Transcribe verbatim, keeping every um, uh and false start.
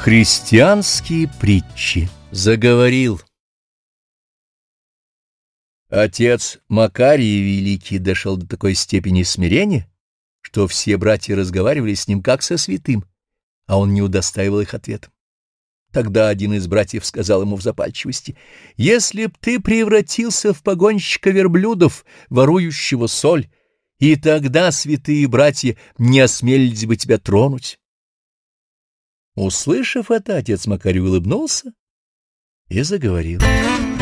Христианские притчи. Заговорил. Отец Макарий Великий дошел до такой степени смирения, что все братья разговаривали с ним как со святым, а он не удостаивал их ответом. Тогда один из братьев сказал ему в запальчивости: «Если б ты превратился в погонщика верблюдов, ворующего соль, и тогда святые братья не осмелились бы тебя тронуть». Услышав это, отец Макарий улыбнулся и заговорил.